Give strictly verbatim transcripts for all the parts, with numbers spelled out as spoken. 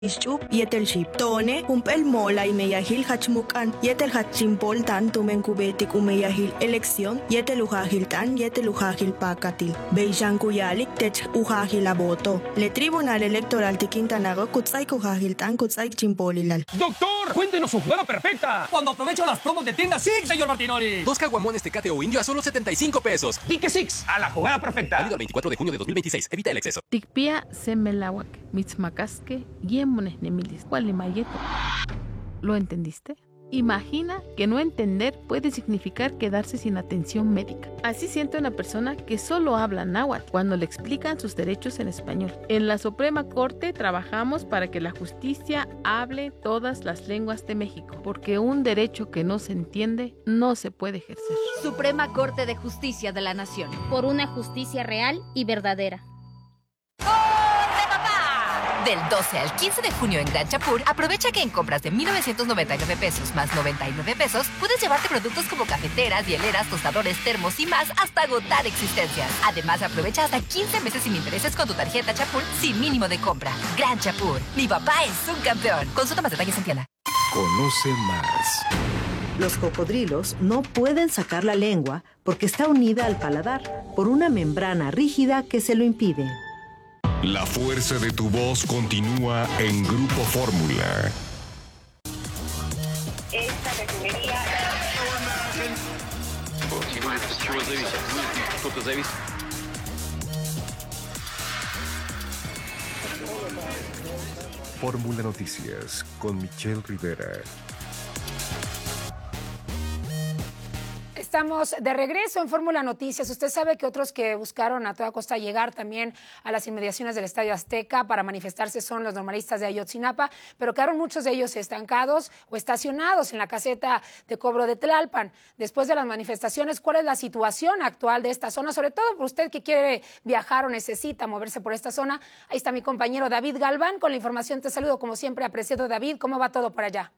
Ishchup yetel ship tone humpel mola y meyahil hachmukan yetel hachimpol tan tumen kubetik umeyahil elección yetel ujahil tan yetel ujahil pakatil beishan kuyalik tech ujahil aboto le tribunal electoral tiquintanago kutzai ujahil tan kutzai chimpolilal. ¡Doctor! ¡Cuéntenos su jugada perfecta! Cuando aprovecho las promos de tienda Six, señor Martinoli. Dos caguamones Tecate o Indio a solo setenta y cinco pesos. Pique Six, a la jugada perfecta. Válido el veinticuatro de junio de dos mil veintiséis. Evita el exceso. Tikpia semelawak, mitzmakaske, yemones nemilis, gualimayeto. ¿Lo entendiste? Imagina que no entender puede significar quedarse sin atención médica. Así siente una persona que solo habla náhuatl cuando le explican sus derechos en español. En la Suprema Corte trabajamos para que la justicia hable todas las lenguas de México, porque un derecho que no se entiende no se puede ejercer. Suprema Corte de Justicia de la Nación. Por una justicia real y verdadera. Del doce al quince de junio en Gran Chapur, aprovecha que en compras de mil novecientos noventa y nueve pesos más noventa y nueve pesos, puedes llevarte productos como cafeteras, hieleras, tostadores, termos y más hasta agotar existencias. Además, aprovecha hasta quince meses sin intereses con tu tarjeta Chapur sin mínimo de compra. Gran Chapur, mi papá es un campeón. Consulta más detalles en tienda. Conoce más. Los cocodrilos no pueden sacar la lengua porque está unida al paladar por una membrana rígida que se lo impide. La fuerza de tu voz continúa en Grupo Fórmula. Esta refinería... Fórmula Noticias con Michelle Rivera. Estamos de regreso en Fórmula Noticias. Usted sabe que otros que buscaron a toda costa llegar también a las inmediaciones del Estadio Azteca para manifestarse son los normalistas de Ayotzinapa, pero quedaron muchos de ellos estancados o estacionados en la caseta de cobro de Tlalpan. Después de las manifestaciones, ¿cuál es la situación actual de esta zona? Sobre todo por usted que quiere viajar o necesita moverse por esta zona. Ahí está mi compañero David Galván con la información. Te saludo como siempre, apreciado David. ¿Cómo va todo por allá?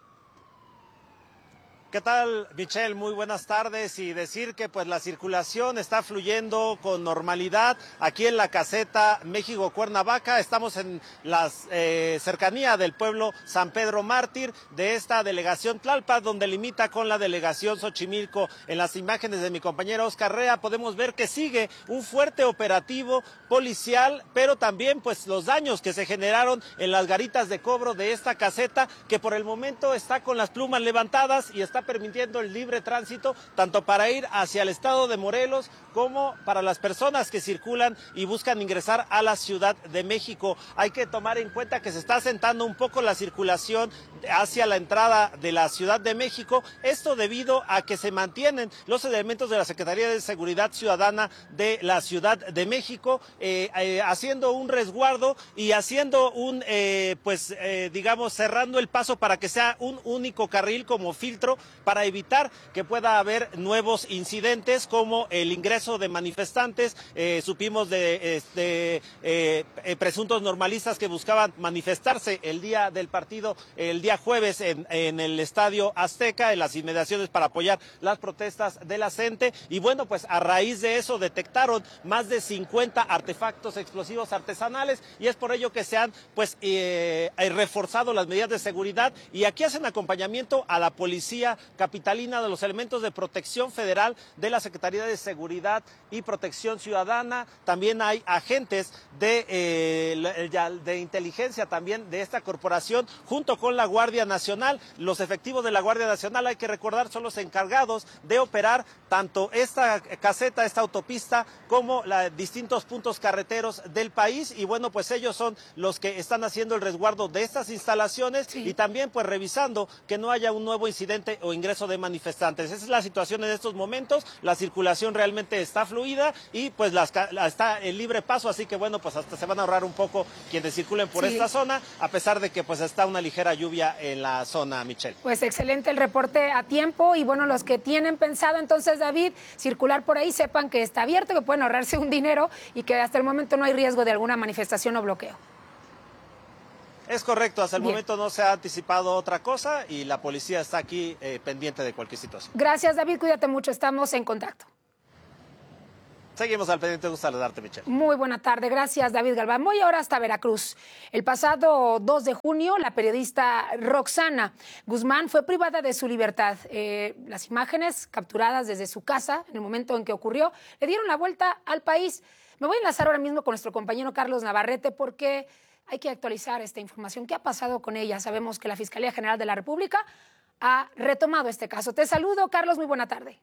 ¿Qué tal, Michelle? Muy buenas tardes y decir que pues la circulación está fluyendo con normalidad aquí en la caseta México-Cuernavaca. Estamos en la eh, cercanía del pueblo San Pedro Mártir de esta delegación Tlalpan, donde limita con la delegación Xochimilco. En las imágenes de mi compañero Oscar Rea podemos ver que sigue un fuerte operativo policial, pero también pues los daños que se generaron en las garitas de cobro de esta caseta, que por el momento está con las plumas levantadas y está permitiendo el libre tránsito tanto para ir hacia el estado de Morelos como para las personas que circulan y buscan ingresar a la Ciudad de México. Hay que tomar en cuenta que se está asentando un poco la circulación hacia la entrada de la Ciudad de México, esto debido a que se mantienen los elementos de la Secretaría de Seguridad Ciudadana de la Ciudad de México eh, eh, haciendo un resguardo y haciendo un, eh, pues eh, digamos, cerrando el paso para que sea un único carril como filtro para evitar que pueda haber nuevos incidentes como el ingreso de manifestantes. Eh, supimos de este, eh, eh, presuntos normalistas que buscaban manifestarse el día del partido, el día jueves en, en el Estadio Azteca, en las inmediaciones para apoyar las protestas de la gente. Y bueno, pues a raíz de eso detectaron más de cincuenta artefactos explosivos artesanales y es por ello que se han pues eh, reforzado las medidas de seguridad y aquí hacen acompañamiento a la policía capitalina de los elementos de protección federal de la Secretaría de Seguridad y Protección Ciudadana. También hay agentes de, eh, de inteligencia también de esta corporación junto con la Guardia Nacional. Los efectivos de la Guardia Nacional, hay que recordar, son los encargados de operar tanto esta caseta, esta autopista, como la, distintos puntos carreteros del país. Y bueno, pues ellos son los que están haciendo el resguardo de estas instalaciones sí. Y también pues revisando que no haya un nuevo incidente o ingreso de manifestantes. Esa es la situación en estos momentos. La circulación realmente está fluida y pues las, está en libre paso, así que bueno, pues hasta se van a ahorrar un poco quienes circulen por sí. esta zona, a pesar de que pues está una ligera lluvia en la zona, Michelle. Pues excelente el reporte a tiempo y bueno, los que tienen pensado entonces, David, circular por ahí, sepan que está abierto, que pueden ahorrarse un dinero y que hasta el momento no hay riesgo de alguna manifestación o bloqueo. Es correcto, hasta el Bien. momento no se ha anticipado otra cosa y la policía está aquí eh, pendiente de cualquier situación. Gracias, David, cuídate mucho, estamos en contacto. Seguimos al pendiente, gusto saludarte, Michelle. Muy buena tarde, gracias David Galván. Voy ahora hasta Veracruz. El pasado dos de junio, la periodista Roxana Guzmán fue privada de su libertad. Eh, las imágenes capturadas desde su casa en el momento en que ocurrió le dieron la vuelta al país. Me voy a enlazar ahora mismo con nuestro compañero Carlos Navarrete porque hay que actualizar esta información. ¿Qué ha pasado con ella? Sabemos que la Fiscalía General de la República ha retomado este caso. Te saludo, Carlos, muy buena tarde.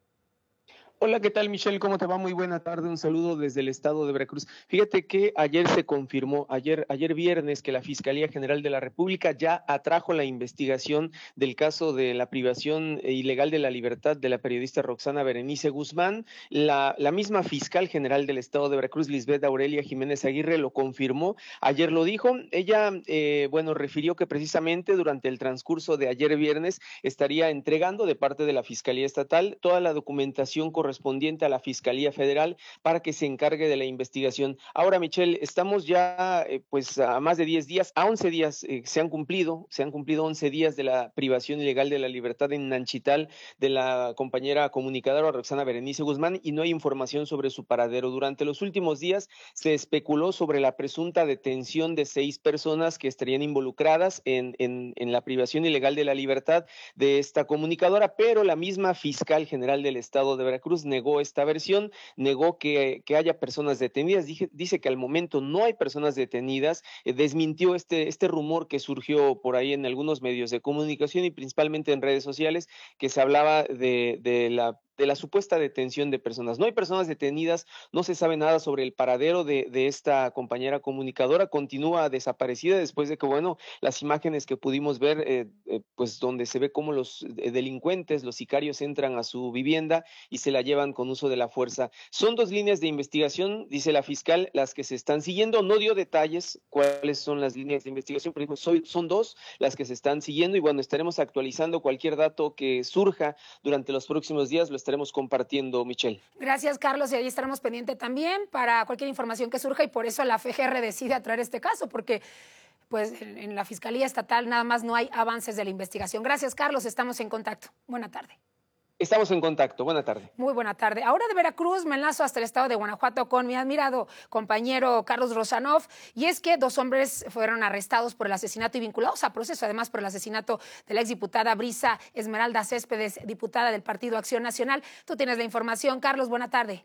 Hola, ¿qué tal, Michelle? ¿Cómo te va? Muy buena tarde, un saludo desde el estado de Veracruz. Fíjate que ayer se confirmó, ayer, ayer viernes, que la Fiscalía General de la República ya atrajo la investigación del caso de la privación ilegal de la libertad de la periodista Roxana Berenice Guzmán. La, la misma fiscal general del estado de Veracruz, Lisbeth Aurelia Jiménez Aguirre, lo confirmó, ayer lo dijo. Ella, eh, bueno, refirió que precisamente durante el transcurso de ayer viernes estaría entregando de parte de la Fiscalía Estatal toda la documentación correspondiente correspondiente a la Fiscalía Federal para que se encargue de la investigación. Ahora, Michelle, estamos ya eh, pues a más de diez días, a once días eh, se han cumplido, se han cumplido once días de la privación ilegal de la libertad en Nanchital de la compañera comunicadora Roxana Berenice Guzmán y no hay información sobre su paradero. Durante los últimos días se especuló sobre la presunta detención de seis personas que estarían involucradas en, en, en la privación ilegal de la libertad de esta comunicadora, pero la misma fiscal general del estado de Veracruz negó esta versión, negó que, que haya personas detenidas, Dije, dice que al momento no hay personas detenidas, eh, desmintió este, este rumor que surgió por ahí en algunos medios de comunicación y principalmente en redes sociales, que se hablaba de, de la de la supuesta detención de personas. No hay personas detenidas, no se sabe nada sobre el paradero de, de esta compañera comunicadora, continúa desaparecida después de que, bueno, las imágenes que pudimos ver, eh, eh, pues donde se ve cómo los delincuentes, los sicarios entran a su vivienda y se la llevan con uso de la fuerza. Son dos líneas de investigación, dice la fiscal, las que se están siguiendo, no dio detalles cuáles son las líneas de investigación, pero dijo, soy, son dos las que se están siguiendo y bueno, estaremos actualizando cualquier dato que surja durante los próximos días, lo estaremos compartiendo, Michelle. Gracias, Carlos, y ahí estaremos pendientes también para cualquier información que surja y por eso la F G R decide atraer este caso, porque pues en, en la Fiscalía Estatal nada más no hay avances de la investigación. Gracias, Carlos, estamos en contacto. Buena tarde. Estamos en contacto. Buena tarde. Muy buena tarde. Ahora de Veracruz me enlazo hasta el estado de Guanajuato con mi admirado compañero Carlos Rosanov. Y es que dos hombres fueron arrestados por el asesinato y vinculados a proceso, además por el asesinato de la exdiputada Brisa Esmeralda Céspedes, diputada del Partido Acción Nacional. Tú tienes la información, Carlos. Buena tarde.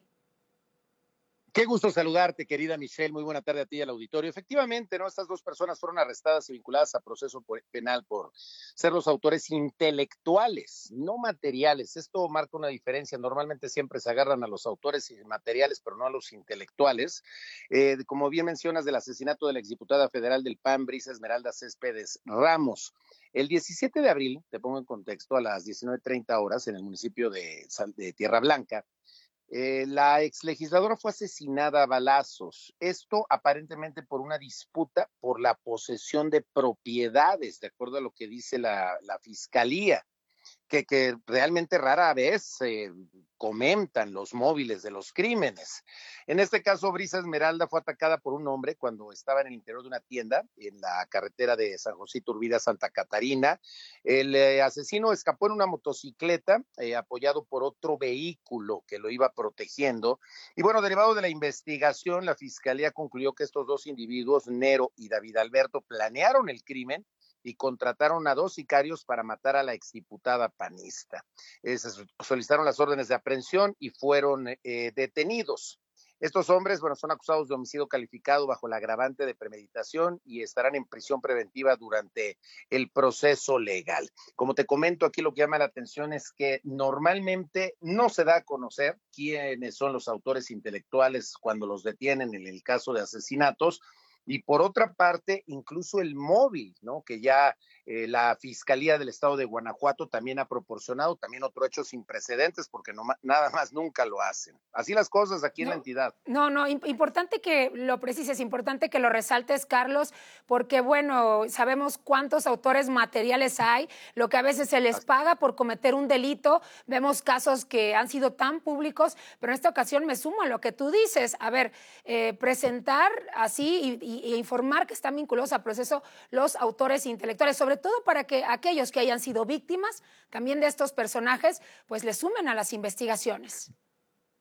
Qué gusto saludarte, querida Michelle. Muy buena tarde a ti y al auditorio. Efectivamente, ¿no? Estas dos personas fueron arrestadas y vinculadas a proceso penal por ser los autores intelectuales, no materiales. Esto marca una diferencia. Normalmente siempre se agarran a los autores materiales, pero no a los intelectuales. Eh, como bien mencionas, del asesinato de la exdiputada federal del P A N, Brisa Esmeralda Céspedes Ramos. El diecisiete de abril, te pongo en contexto, a las diecinueve treinta horas en el municipio de, de Tierra Blanca, Eh, la exlegisladora fue asesinada a balazos, esto aparentemente por una disputa por la posesión de propiedades, de acuerdo a lo que dice la, la fiscalía, que, que realmente rara vez eh, comentan los móviles de los crímenes. En este caso, Brisa Esmeralda fue atacada por un hombre cuando estaba en el interior de una tienda en la carretera de San José Iturbide a Santa Catarina. El eh, asesino escapó en una motocicleta eh, apoyado por otro vehículo que lo iba protegiendo. Y bueno, derivado de la investigación, la fiscalía concluyó que estos dos individuos, Nero y David Alberto, planearon el crimen y contrataron a dos sicarios para matar a la exdiputada panista. Eh, se solicitaron las órdenes de aprehensión y fueron eh, detenidos. Estos hombres, bueno, son acusados de homicidio calificado bajo el agravante de premeditación y estarán en prisión preventiva durante el proceso legal. Como te comento, aquí lo que llama la atención es que normalmente no se da a conocer quiénes son los autores intelectuales cuando los detienen en el caso de asesinatos. Y por otra parte, incluso el móvil, ¿no? Que ya eh, la Fiscalía del Estado de Guanajuato también ha proporcionado, también otro hecho sin precedentes, porque no, nada más nunca lo hacen. Así las cosas aquí no, en la entidad. No, no, importante que lo precises, importante que lo resaltes, Carlos, porque bueno, sabemos cuántos autores materiales hay, lo que a veces se les paga por cometer un delito, vemos casos que han sido tan públicos, pero en esta ocasión me sumo a lo que tú dices, a ver, eh, presentar así y, y y informar que están vinculados a proceso los autores intelectuales, sobre todo para que aquellos que hayan sido víctimas también de estos personajes, pues le sumen a las investigaciones.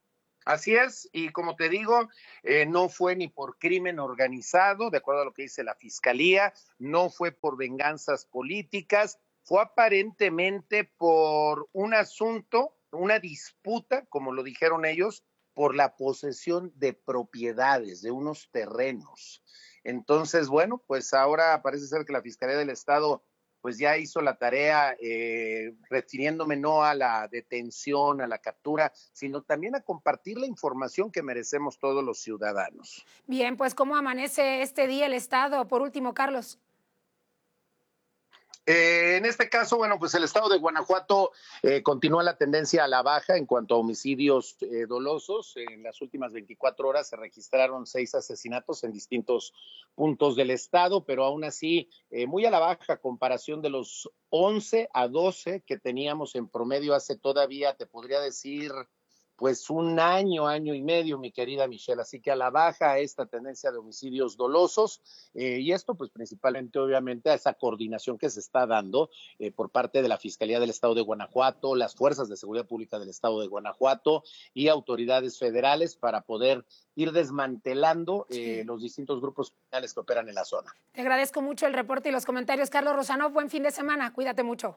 Así es, y como te digo, eh, no fue ni por crimen organizado, de acuerdo a lo que dice la Fiscalía, no fue por venganzas políticas, fue aparentemente por un asunto, una disputa, como lo dijeron ellos, por la posesión de propiedades, de unos terrenos. Entonces, bueno, pues ahora parece ser que la Fiscalía del Estado pues ya hizo la tarea eh, refiriéndome no a la detención, a la captura, sino también a compartir la información que merecemos todos los ciudadanos. Bien, pues ¿cómo amanece este día el Estado? Por último, Carlos. Eh, en este caso, bueno, pues el estado de Guanajuato eh, continúa la tendencia a la baja en cuanto a homicidios eh, dolosos. En las últimas veinticuatro horas se registraron seis asesinatos en distintos puntos del estado, pero aún así eh, muy a la baja comparación de los once a doce que teníamos en promedio hace todavía, te podría decir, pues un año, año y medio, mi querida Michelle, así que a la baja esta tendencia de homicidios dolosos, eh, y esto pues principalmente obviamente a esa coordinación que se está dando eh, por parte de la Fiscalía del Estado de Guanajuato, las Fuerzas de Seguridad Pública del Estado de Guanajuato y autoridades federales para poder ir desmantelando eh, sí. los distintos grupos criminales que operan en la zona. Te agradezco mucho el reporte y los comentarios, Carlos Rosanov, buen fin de semana, cuídate mucho.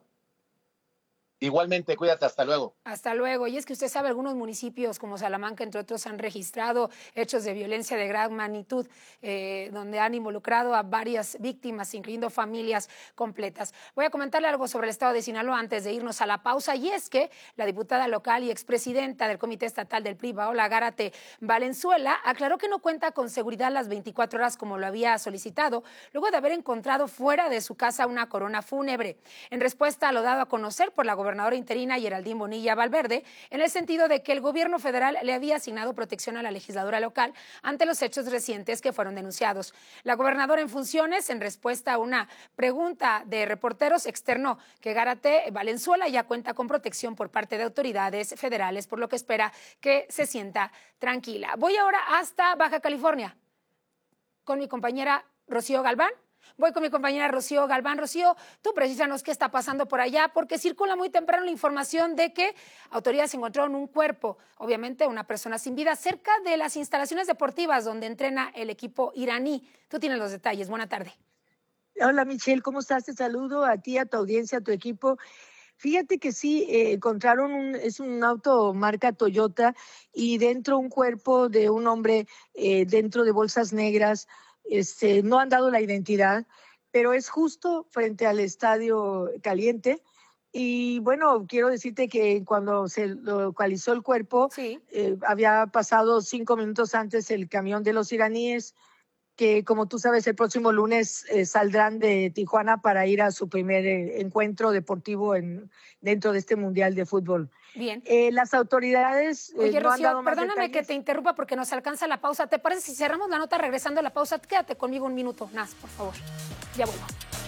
Igualmente, cuídate, hasta luego. Hasta luego. Y es que usted sabe, algunos municipios como Salamanca, entre otros, han registrado hechos de violencia de gran magnitud, eh, donde han involucrado a varias víctimas, incluyendo familias completas. Voy a comentarle algo sobre el estado de Sinaloa antes de irnos a la pausa, y es que la diputada local y expresidenta del Comité Estatal del P R I, Paola Gárate Valenzuela, aclaró que no cuenta con seguridad las veinticuatro horas como lo había solicitado, luego de haber encontrado fuera de su casa una corona fúnebre. En respuesta a lo dado a conocer por la gobernadora interina Geraldine Bonilla Valverde, en el sentido de que el gobierno federal le había asignado protección a la legisladora local ante los hechos recientes que fueron denunciados. La gobernadora en funciones, en respuesta a una pregunta de reporteros, externó que Gárate Valenzuela ya cuenta con protección por parte de autoridades federales, por lo que espera que se sienta tranquila. Voy ahora hasta Baja California con mi compañera Rocío Galván. Voy con mi compañera Rocío Galván. Rocío, tú precísanos qué está pasando por allá, porque circula muy temprano la información de que autoridades encontraron un cuerpo, obviamente una persona sin vida, cerca de las instalaciones deportivas donde entrena el equipo iraní. Tú tienes los detalles. Buena tarde. Hola, Michelle, ¿cómo estás? Te saludo a ti, a tu audiencia, a tu equipo. Fíjate que sí, eh, encontraron un, es un auto marca Toyota y dentro un cuerpo de un hombre eh, dentro de bolsas negras. Este, no han dado la identidad, pero es justo frente al Estadio Caliente. Y bueno, quiero decirte que cuando se localizó el cuerpo, sí. eh, había pasado cinco minutos antes el camión de los iraníes, que como tú sabes, el próximo lunes eh, saldrán de Tijuana para ir a su primer eh, encuentro deportivo en, dentro de este Mundial de Fútbol. Bien. Eh, las autoridades eh, Oye, no Rocío, han dado más perdóname detalles. que te interrumpa porque nos alcanza la pausa. ¿Te parece si cerramos la nota regresando a la pausa? Quédate conmigo un minuto, Nas, por favor. Ya vuelvo.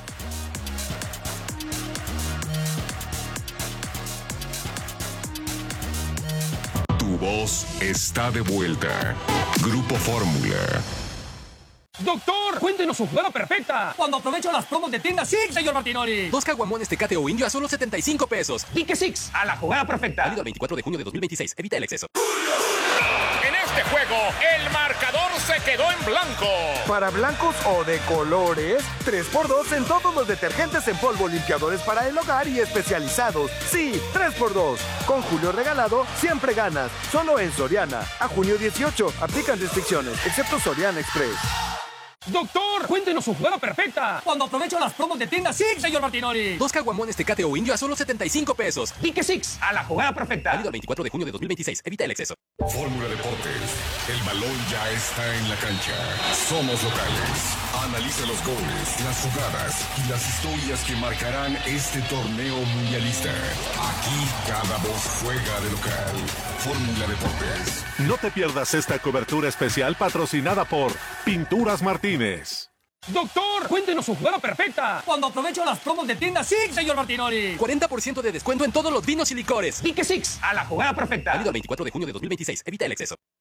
Tu voz está de vuelta. Grupo Fórmula. ¡Doctor! ¡Cuéntenos su jugada perfecta! Cuando aprovecho las promos de tienda Six, señor Martinoli. Dos caguamones Tecate o Indio a solo setenta y cinco pesos. ¿Y qué Six? A la jugada perfecta. Válido el veinticuatro de junio de dos mil veintiséis. Evita el exceso. En este juego, el marcador se quedó en blanco. Para blancos o de colores, tres por dos en todos los detergentes en polvo, limpiadores para el hogar y especializados. Sí, tres por dos. Con Julio regalado, siempre ganas. Solo en Soriana. A junio dieciocho. Aplican restricciones, excepto Soriana Express. ¡Doctor! ¡Cuéntenos su jugada perfecta! Cuando aprovecho las promos de tienda Six, señor Martinoli. Dos caguamones Tecate o Indio a solo setenta y cinco pesos. ¿Y qué Six? A la jugada perfecta. Válido el veinticuatro de junio de dos mil veintiséis. Evita el exceso. Fórmula Deportes. El balón ya está en la cancha. Somos locales. Analiza los goles, las jugadas y las historias que marcarán este torneo mundialista. Aquí cada voz juega de local. Fórmula Deportes. No te pierdas esta cobertura especial patrocinada por Pinturas Martínez. ¡Doctor! ¡Cuéntenos su jugada perfecta! Cuando aprovecho las promos de tienda Six, señor Martinoli. cuarenta por ciento de descuento en todos los vinos y licores. ¿Y qué Six? A la jugada perfecta. Válido el veinticuatro de junio de dos mil veintiséis. Evita el exceso.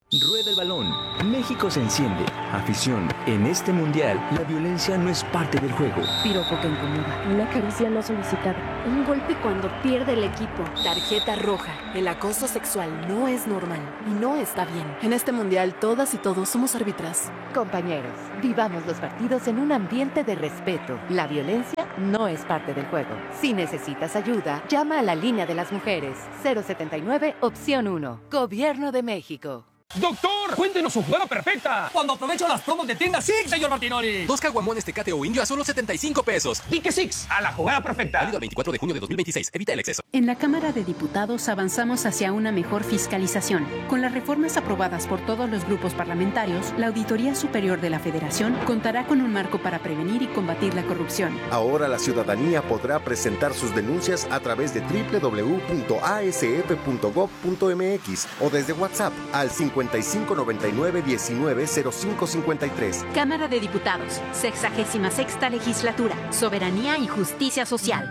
Rueda el balón. México se enciende. Afición. En este mundial, la violencia no es parte del juego. Piropo que incomoda. Una caricia no solicitada. Un golpe cuando pierde el equipo. Tarjeta roja. El acoso sexual no es normal y no está bien. En este mundial, todas y todos somos árbitras. Compañeros, vivamos los partidos en un ambiente de respeto. La violencia no es parte del juego. Si necesitas ayuda, llama a la línea de las mujeres. cero setenta y nueve, opción uno. Gobierno de México. ¡Doctor! ¡Cuéntenos su jugada perfecta! Cuando aprovecho las promos de tienda Six, señor Martinoli. Dos caguamones Tecate o Indio a solo setenta y cinco pesos. Dique Six, a la jugada perfecta. Válido el veinticuatro de junio de dos mil veintiséis. Evita el exceso. En la Cámara de Diputados avanzamos hacia una mejor fiscalización. Con las reformas aprobadas por todos los grupos parlamentarios, la Auditoría Superior de la Federación contará con un marco para prevenir y combatir la corrupción. Ahora la ciudadanía podrá presentar sus denuncias a través de doble u doble u doble u punto a s f punto gob punto m x o desde WhatsApp al cincuenta y cinco noventa y nueve diecinueve cero cinco cincuenta y tres. Cámara de Diputados, sexagésima sexta legislatura, soberanía y justicia social.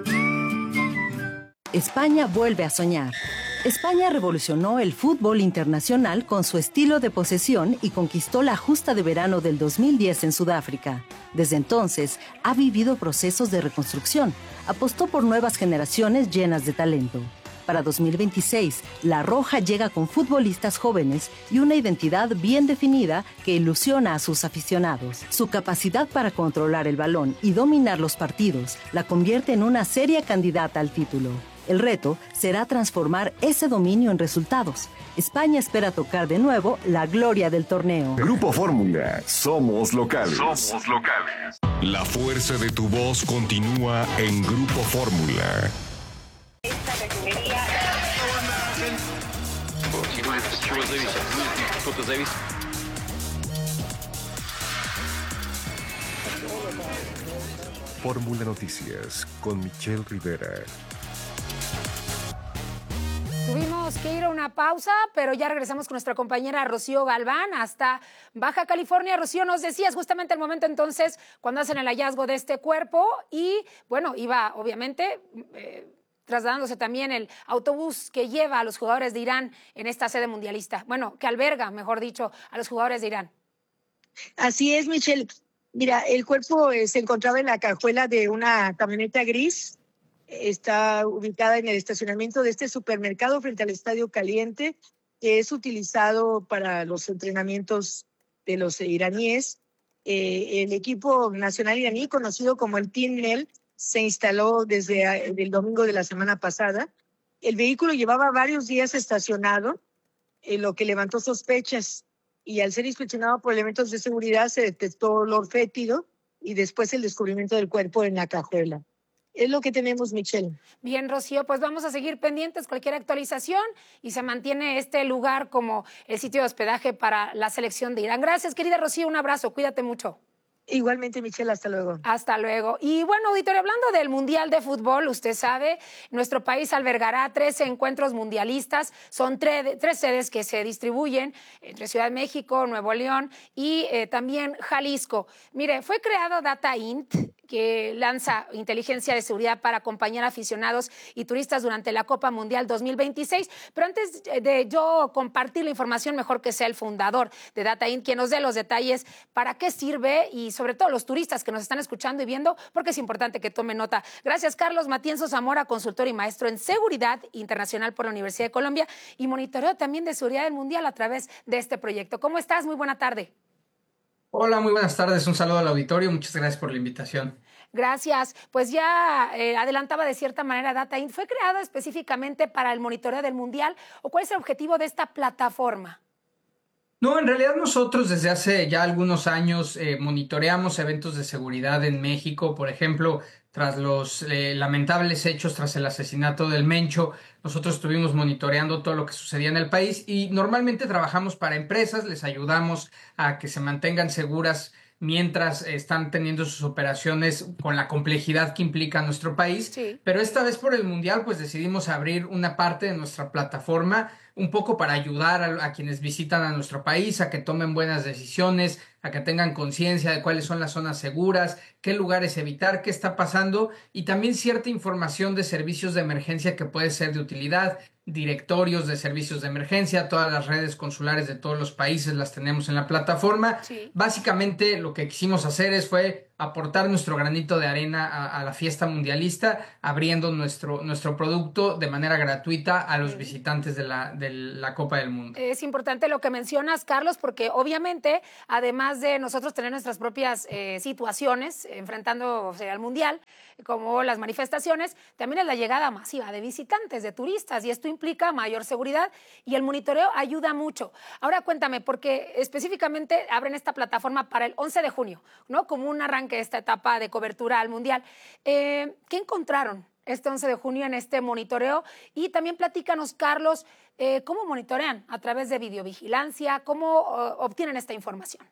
España vuelve a soñar. España revolucionó el fútbol internacional con su estilo de posesión y conquistó la justa de verano del dos mil diez en Sudáfrica. Desde entonces, ha vivido procesos de reconstrucción. Apostó por nuevas generaciones llenas de talento. Para dos mil veintiséis, La Roja llega con futbolistas jóvenes y una identidad bien definida que ilusiona a sus aficionados. Su capacidad para controlar el balón y dominar los partidos la convierte en una seria candidata al título. El reto será transformar ese dominio en resultados. España espera tocar de nuevo la gloria del torneo. Grupo Fórmula, somos locales. Somos locales. La fuerza de tu voz continúa en Grupo Fórmula. Fórmula Noticias con Michelle Rivera. Tuvimos que ir a una pausa, pero ya regresamos con nuestra compañera Rocío Galván hasta Baja California. Rocío, nos decías justamente el momento entonces cuando hacen el hallazgo de este cuerpo y, bueno, iba obviamente eh, trasladándose también el autobús que lleva a los jugadores de Irán en esta sede mundialista. Bueno, que alberga, mejor dicho, a los jugadores de Irán. Así es, Michelle. Mira, el cuerpo eh, se encontraba en la cajuela de una camioneta gris. Está ubicada en el estacionamiento de este supermercado frente al Estadio Caliente, que es utilizado para los entrenamientos de los iraníes. Eh, el equipo nacional iraní, conocido como el Team Nel, se instaló desde el domingo de la semana pasada. El vehículo llevaba varios días estacionado, eh, lo que levantó sospechas, y al ser inspeccionado por elementos de seguridad se detectó olor fétido y después el descubrimiento del cuerpo en la cajuela. Es lo que tenemos, Michelle. Bien, Rocío, pues vamos a seguir pendientes cualquier actualización y se mantiene este lugar como el sitio de hospedaje para la selección de Irán. Gracias, querida Rocío, un abrazo, cuídate mucho. Igualmente, Michelle, hasta luego. Hasta luego. Y bueno, auditorio, hablando del Mundial de Fútbol, usted sabe, nuestro país albergará trece encuentros mundialistas. Son tre- tres sedes que se distribuyen entre Ciudad de México, Nuevo León y eh, también Jalisco. Mire, fue creado Data Int, que lanza inteligencia de seguridad para acompañar a aficionados y turistas durante la Copa Mundial dos mil veintiséis. Pero antes de yo compartir la información, mejor que sea el fundador de Data Int quien nos dé los detalles para qué sirve y sobre todo los turistas que nos están escuchando y viendo, porque es importante que tomen nota. Gracias, Carlos Matienzo Zamora, consultor y maestro en seguridad internacional por la Universidad de Colombia y monitoreo también de seguridad del mundial a través de este proyecto. ¿Cómo estás? Muy buena tarde. Hola, muy buenas tardes. Un saludo al auditorio. Muchas gracias por la invitación. Gracias. Pues ya eh, adelantaba de cierta manera Data Int. ¿Fue creada específicamente para el monitoreo del mundial o cuál es el objetivo de esta plataforma? No, en realidad nosotros desde hace ya algunos años eh, monitoreamos eventos de seguridad en México. Por ejemplo, tras los eh, lamentables hechos tras el asesinato del Mencho, nosotros estuvimos monitoreando todo lo que sucedía en el país y normalmente trabajamos para empresas, les ayudamos a que se mantengan seguras mientras están teniendo sus operaciones con la complejidad que implica nuestro país. Sí. Pero esta vez por el Mundial pues decidimos abrir una parte de nuestra plataforma un poco para ayudar a, a quienes visitan a nuestro país a que tomen buenas decisiones, a que tengan conciencia de cuáles son las zonas seguras, qué lugares evitar, qué está pasando y también cierta información de servicios de emergencia que puede ser de utilidad. directorios de servicios de emergencia, todas las redes consulares de todos los países las tenemos en la plataforma. Sí. Básicamente lo que quisimos hacer es fue aportar nuestro granito de arena a, a la fiesta mundialista, abriendo nuestro, nuestro producto de manera gratuita a los visitantes de la, de la Copa del Mundo. Es importante lo que mencionas, Carlos, porque obviamente, además de nosotros tener nuestras propias eh, situaciones enfrentando o sea, al Mundial, como las manifestaciones, también es la llegada masiva de visitantes, de turistas, y esto implica mayor seguridad y el monitoreo ayuda mucho. Ahora cuéntame, porque específicamente abren esta plataforma para el once de junio, ¿no? Como un arranque de esta etapa de cobertura al Mundial. Eh, ¿Qué encontraron este once de junio en este monitoreo? Y también platícanos, Carlos, eh, ¿cómo monitorean? ¿A través de videovigilancia? ¿Cómo uh, obtienen esta información?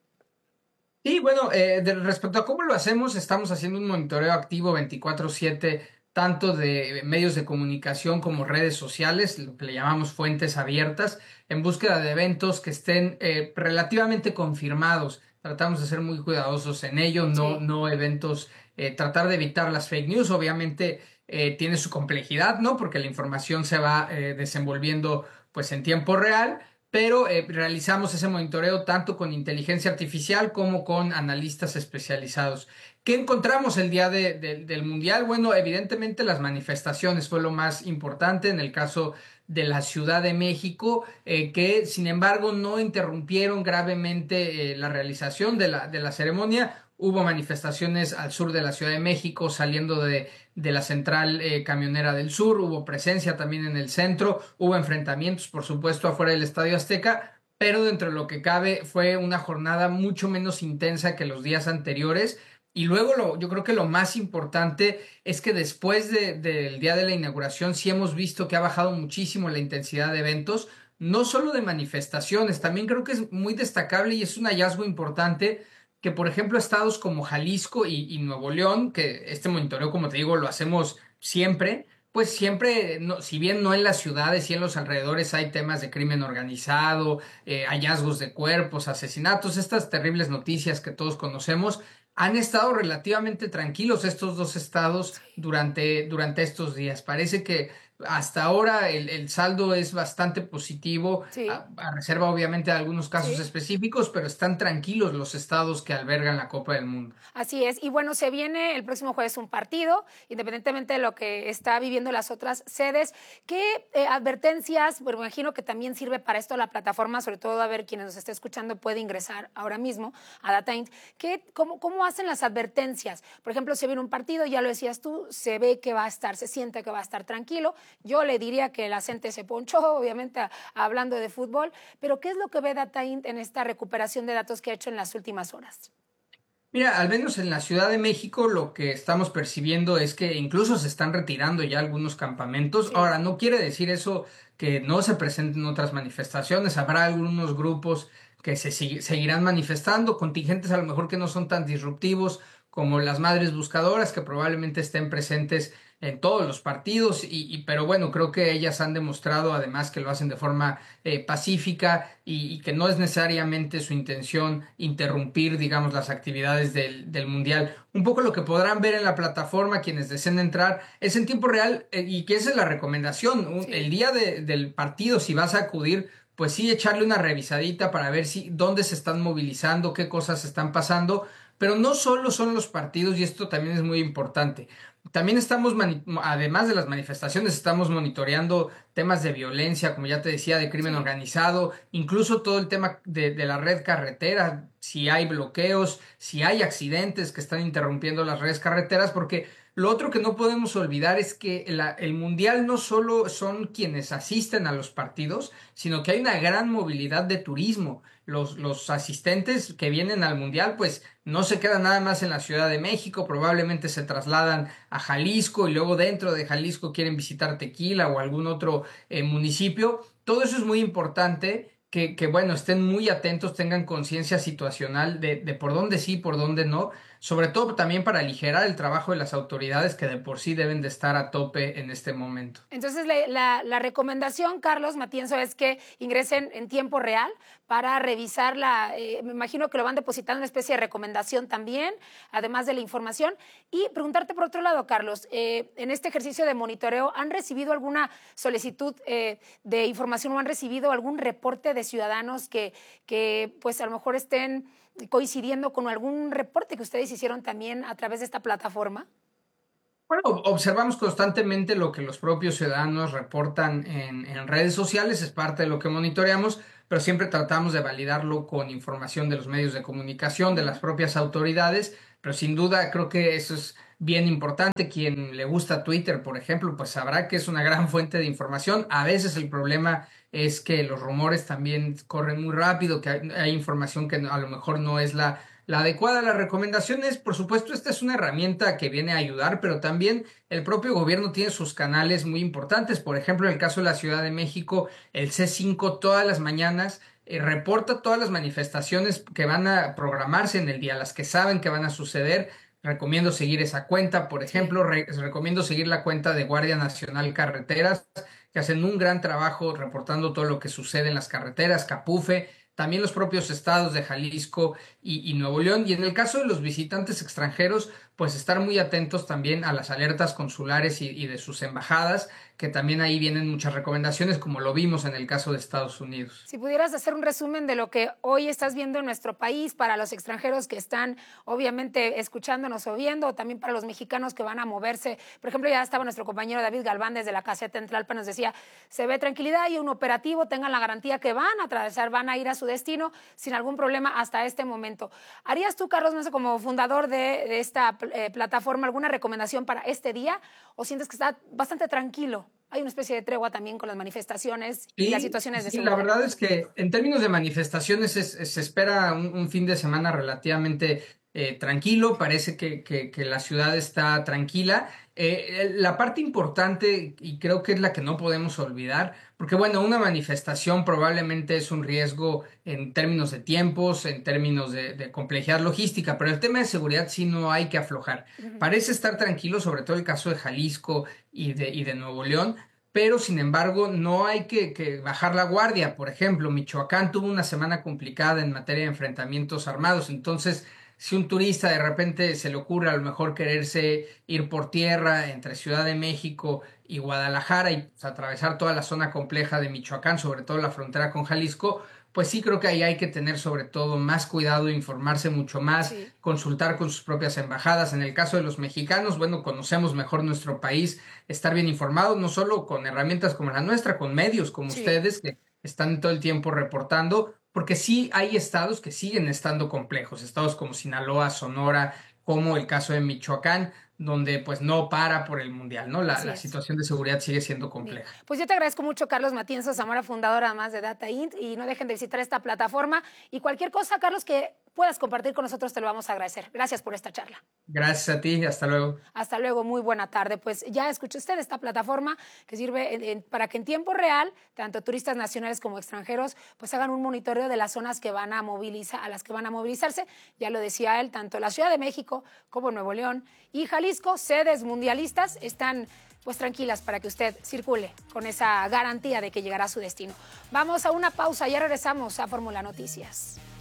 Sí, bueno, eh, de, respecto a cómo lo hacemos, estamos haciendo un monitoreo activo veinticuatro siete, tanto de medios de comunicación como redes sociales, lo que le llamamos fuentes abiertas, en búsqueda de eventos que estén eh, relativamente confirmados. Tratamos de ser muy cuidadosos en ello, no, sí. no eventos, eh, tratar de evitar las fake news. Obviamente eh, tiene su complejidad, ¿no? Porque la información se va eh, desenvolviendo pues en tiempo real, pero eh, realizamos ese monitoreo tanto con inteligencia artificial como con analistas especializados. ¿Qué encontramos el día de, de, del Mundial? Bueno, evidentemente las manifestaciones fue lo más importante en el caso de la Ciudad de México, eh, que sin embargo no interrumpieron gravemente eh, la realización de la, de la ceremonia. Hubo manifestaciones al sur de la Ciudad de México, saliendo de, de la central eh, camionera del sur, hubo presencia también en el centro, hubo enfrentamientos, por supuesto, afuera del Estadio Azteca, pero dentro de lo que cabe fue una jornada mucho menos intensa que los días anteriores. Y luego lo, yo creo que lo más importante es que después de, del día de la inauguración sí hemos visto que ha bajado muchísimo la intensidad de eventos, no solo de manifestaciones, también creo que es muy destacable y es un hallazgo importante que, por ejemplo, estados como Jalisco y, y Nuevo León, que este monitoreo, como te digo, lo hacemos siempre, pues siempre, no, si bien no en las ciudades y en los alrededores hay temas de crimen organizado, eh, hallazgos de cuerpos, asesinatos, estas terribles noticias que todos conocemos, han estado relativamente tranquilos estos dos estados durante, durante estos días. Parece que hasta ahora el, el saldo es bastante positivo, sí. a, a reserva obviamente de algunos casos sí. específicos, pero están tranquilos los estados que albergan la Copa del Mundo. Así es, y bueno, se viene el próximo jueves un partido, independientemente de lo que está viviendo las otras sedes. ¿Qué eh, advertencias? Bueno, me imagino que también sirve para esto la plataforma, sobre todo a ver quienes nos esté escuchando puede ingresar ahora mismo a DataInt. ¿Qué, cómo, ¿Cómo hacen las advertencias? Por ejemplo, se viene un partido, ya lo decías tú, se ve que va a estar, se siente que va a estar tranquilo. Yo le diría que la gente se ponchó, obviamente, a, a, hablando de fútbol, pero ¿qué es lo que ve DataInt en esta recuperación de datos que ha hecho en las últimas horas? Mira, al menos en la Ciudad de México lo que estamos percibiendo es que incluso se están retirando ya algunos campamentos. Sí. Ahora, no quiere decir eso que no se presenten otras manifestaciones. Habrá algunos grupos que se seguirán manifestando, contingentes a lo mejor que no son tan disruptivos como las madres buscadoras, que probablemente estén presentes en todos los partidos, y, y, pero bueno, creo que ellas han demostrado además que lo hacen de forma eh, pacífica y, y que no es necesariamente su intención interrumpir, digamos, las actividades del, del Mundial. Un poco lo que podrán ver en la plataforma quienes deseen entrar es en tiempo real, eh, y que esa es la recomendación. Sí. El día de, del partido, si vas a acudir, pues sí, echarle una revisadita para ver si dónde se están movilizando, qué cosas están pasando, pero no solo son los partidos, y esto también es muy importante. También estamos, además de las manifestaciones, estamos monitoreando temas de violencia, como ya te decía, de crimen organizado, incluso todo el tema de, de la red carretera, si hay bloqueos, si hay accidentes que están interrumpiendo las redes carreteras, porque lo otro que no podemos olvidar es que la, el Mundial no solo son quienes asisten a los partidos, sino que hay una gran movilidad de turismo. Los, los asistentes que vienen al Mundial pues no se quedan nada más en la Ciudad de México, probablemente se trasladan a Jalisco y luego dentro de Jalisco quieren visitar Tequila o algún otro eh, municipio. Todo eso es muy importante, que, que bueno, estén muy atentos, tengan conciencia situacional de, de por dónde sí, por dónde no. sobre todo también para aligerar el trabajo de las autoridades que de por sí deben de estar a tope en este momento. Entonces, la, la, la recomendación, Carlos Matienzo, es que ingresen en tiempo real para revisar la, eh, me imagino que lo van depositando una especie de recomendación también, además de la información. Y preguntarte por otro lado, Carlos, eh, en este ejercicio de monitoreo, ¿han recibido alguna solicitud eh, de información o han recibido algún reporte de ciudadanos que, que pues a lo mejor estén coincidiendo con algún reporte que ustedes hicieron también a través de esta plataforma? Bueno, observamos constantemente lo que los propios ciudadanos reportan en, en redes sociales, es parte de lo que monitoreamos, pero siempre tratamos de validarlo con información de los medios de comunicación, de las propias autoridades, pero sin duda creo que eso es bien importante. Quien le gusta Twitter, por ejemplo, pues sabrá que es una gran fuente de información. A veces el problema es que los rumores también corren muy rápido, que hay, hay información que a lo mejor no es la La adecuada. Las recomendaciones, por supuesto, esta es una herramienta que viene a ayudar, pero también el propio gobierno tiene sus canales muy importantes. Por ejemplo, en el caso de la Ciudad de México, el C cinco todas las mañanas eh, reporta todas las manifestaciones que van a programarse en el día, las que saben que van a suceder. Recomiendo seguir esa cuenta. Por ejemplo, re recomiendo seguir la cuenta de Guardia Nacional Carreteras, que hacen un gran trabajo reportando todo lo que sucede en las carreteras, Capufe, también los propios estados de Jalisco y, y Nuevo León. Y en el caso de los visitantes extranjeros, pues estar muy atentos también a las alertas consulares y, y de sus embajadas, que también ahí vienen muchas recomendaciones, como lo vimos en el caso de Estados Unidos. Si pudieras hacer un resumen de lo que hoy estás viendo en nuestro país para los extranjeros que están obviamente escuchándonos o viendo, o también para los mexicanos que van a moverse. Por ejemplo, ya estaba nuestro compañero David Galván desde la caseta en Tlalpan, nos decía, se ve tranquilidad y un operativo, tengan la garantía que van a atravesar, van a ir a su destino sin algún problema hasta este momento. ¿Harías tú, Carlos, no sé, como fundador de, de esta eh, plataforma, alguna recomendación para este día o sientes que está bastante tranquilo? Hay una especie de tregua también con las manifestaciones y, y las situaciones de sí, seguridad. La verdad es que en términos de manifestaciones es, es, se espera un, un fin de semana relativamente eh, tranquilo. Parece que, que, que la ciudad está tranquila. Eh, la parte importante, y creo que es la que no podemos olvidar, porque bueno, una manifestación probablemente es un riesgo en términos de tiempos, en términos de, de complejidad logística, pero el tema de seguridad sí no hay que aflojar. Uh-huh. Parece estar tranquilo, sobre todo el caso de Jalisco y de, y de Nuevo León, pero sin embargo no hay que, que bajar la guardia. Por ejemplo, Michoacán tuvo una semana complicada en materia de enfrentamientos armados, entonces si un turista de repente se le ocurre a lo mejor quererse ir por tierra entre Ciudad de México y Guadalajara y pues, atravesar toda la zona compleja de Michoacán, sobre todo la frontera con Jalisco, pues sí creo que ahí hay que tener sobre todo más cuidado, informarse mucho más, sí. Consultar con sus propias embajadas. En el caso de los mexicanos, bueno, conocemos mejor nuestro país, estar bien informados, no solo con herramientas como la nuestra, con medios como sí. ustedes que están todo el tiempo reportando, porque sí hay estados que siguen estando complejos, estados como Sinaloa, Sonora, como el caso de Michoacán, donde pues no para por el mundial, ¿no? La, la situación de seguridad sigue siendo compleja. Bien. Pues yo te agradezco mucho, Carlos Matienzo Zamora, fundador además de DataInt, y no dejen de visitar esta plataforma y cualquier cosa, Carlos, que puedas compartir con nosotros te lo vamos a agradecer. Gracias por esta charla. Gracias a ti, hasta luego. Hasta luego, muy buena tarde. Pues ya escuchó usted esta plataforma que sirve en, en, para que en tiempo real, tanto turistas nacionales como extranjeros, pues hagan un monitoreo de las zonas que van a movilizar, a las que van a movilizarse. Ya lo decía él, tanto la Ciudad de México como Nuevo León y Jalisco, sedes mundialistas, están pues tranquilas para que usted circule con esa garantía de que llegará a su destino. Vamos a una pausa, ya regresamos a Fórmula Noticias.